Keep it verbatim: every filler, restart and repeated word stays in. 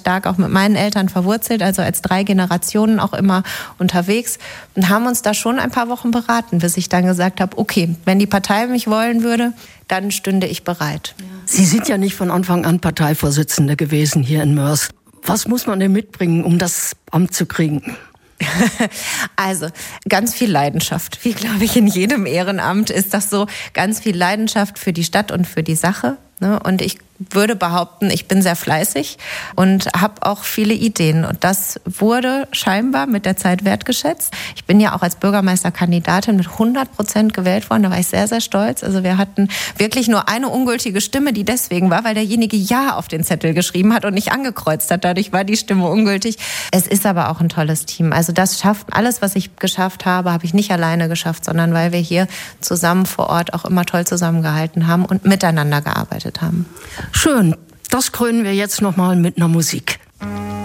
stark auch mit meinen Eltern verwurzelt, also als drei Generationen auch immer unterwegs und haben uns da schon ein paar Wochen beraten, bis ich dann gesagt habe, okay, wenn die Partei mich wollen würde, dann stünde ich bereit. Sie sind ja nicht von Anfang an Parteivorsitzende gewesen hier in Moers. Was muss man denn mitbringen, um das Amt zu kriegen? Also ganz viel Leidenschaft. Wie, glaube ich, in jedem Ehrenamt ist das so. Ganz viel Leidenschaft für die Stadt und für die Sache. Und ich würde behaupten, ich bin sehr fleißig und habe auch viele Ideen. Und das wurde scheinbar mit der Zeit wertgeschätzt. Ich bin ja auch als Bürgermeisterkandidatin mit hundert Prozent gewählt worden. Da war ich sehr, sehr stolz. Also wir hatten wirklich nur eine ungültige Stimme, die deswegen war, weil derjenige Ja auf den Zettel geschrieben hat und nicht angekreuzt hat. Dadurch war die Stimme ungültig. Es ist aber auch ein tolles Team. Also das schafft, alles, was ich geschafft habe, habe ich nicht alleine geschafft, sondern weil wir hier zusammen vor Ort auch immer toll zusammengehalten haben und miteinander gearbeitet haben. Schön. Das krönen wir jetzt noch mal mit einer Musik.